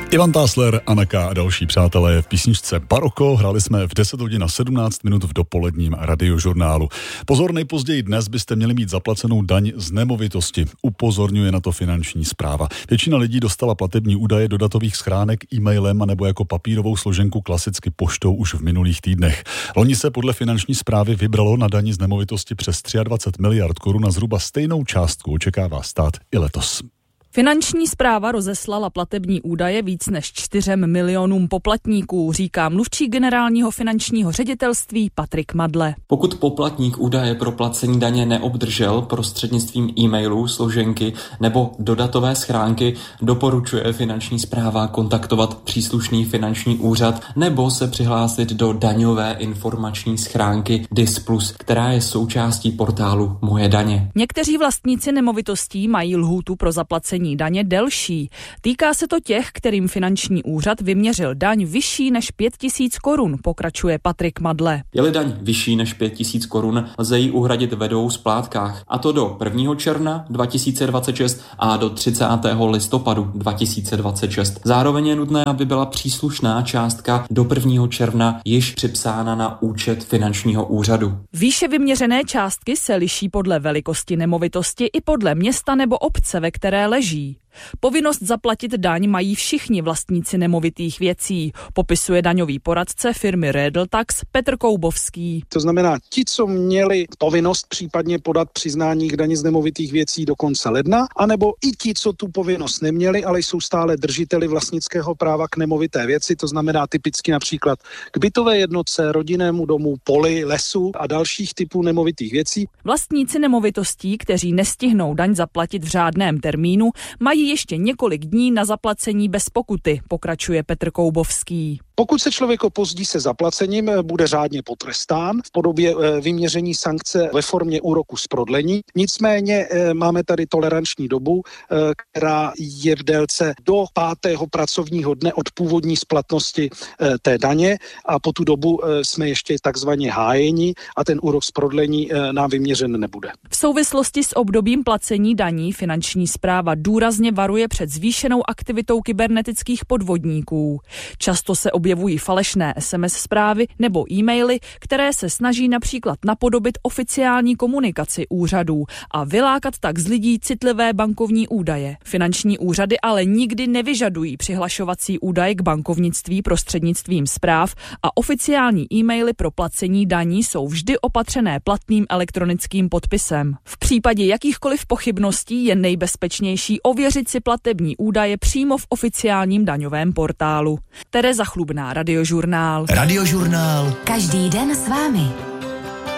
Ivan Tásler, Anaka a další přátelé v písničce Baroko. Hráli jsme v 10 hodin a 17 minut v dopoledním radiožurnálu. Pozor, nejpozději dnes byste měli mít zaplacenou daň z nemovitosti. Upozorňuje na to Finanční správa. Většina lidí dostala platební údaje do datových schránek e-mailem anebo jako papírovou složenku klasicky poštou už v minulých týdnech. Loni se podle Finanční správy vybralo na dani z nemovitosti přes 23 miliard korun a zhruba stejnou částku očekává stát i letos. Finanční správa rozeslala platební údaje víc než 4 milionům poplatníků, říká mluvčí generálního finančního ředitelství Patrik Madle. Pokud poplatník údaje pro placení daně neobdržel prostřednictvím e-mailů, složenky nebo do datové schránky, doporučuje Finanční správa kontaktovat příslušný finanční úřad nebo se přihlásit do daňové informační schránky DIS+, která je součástí portálu Moje daně. Někteří vlastníci nemovitostí mají lhůtu pro zaplacení daně delší. Týká se to těch, kterým finanční úřad vyměřil daň vyšší než 5 000 korun, pokračuje Patrik Madle. Je-li daň vyšší než 5 000 korun, lze ji uhradit ve 2 splátkách, a to do 1. června 2026 a do 30. listopadu 2026. Zároveň je nutné, aby byla příslušná částka do 1. června již připsána na účet finančního úřadu. Výše vyměřené částky se liší podle velikosti nemovitosti i podle města nebo obce, ve které leží. Povinnost zaplatit daň mají všichni vlastníci nemovitých věcí, popisuje daňový poradce firmy Redl Tax Petr Koubovský. To znamená, ti, co měli povinnost případně podat přiznání k dani z nemovitých věcí do konce ledna, anebo i ti, co tu povinnost neměli, ale jsou stále držiteli vlastnického práva k nemovité věci, to znamená typicky například k bytové jednotce, rodinnému domu, poli, lesu a dalších typů nemovitých věcí. Vlastníci nemovitostí, kteří nestihnou daň zaplatit v řádném termínu, mají ještě několik dní na zaplacení bez pokuty, pokračuje Petr Koubovský. Pokud se člověk opozdí se zaplacením, bude řádně potrestán v podobě vyměření sankce ve formě úroku z prodlení. Nicméně máme tady toleranční dobu, která je v délce do 5. pracovního dne od původní splatnosti té daně a po tu dobu jsme ještě takzvaně hájeni a ten úrok z prodlení nám vyměřen nebude. V souvislosti s obdobím placení daní Finanční správa důrazně varuje před zvýšenou aktivitou kybernetických podvodníků. Často se objevují falešné SMS zprávy nebo e-maily, které se snaží například napodobit oficiální komunikaci úřadů a vylákat tak z lidí citlivé bankovní údaje. Finanční úřady ale nikdy nevyžadují přihlašovací údaje k bankovnictví prostřednictvím zpráv a oficiální e-maily pro placení daní jsou vždy opatřené platným elektronickým podpisem. V případě jakýchkoliv pochybností je nejbezpečnější ověřit si platební údaje přímo v oficiálním daňovém portálu. Tereza Chlubná, Radiožurnál. Radiožurnál. Každý den s vámi.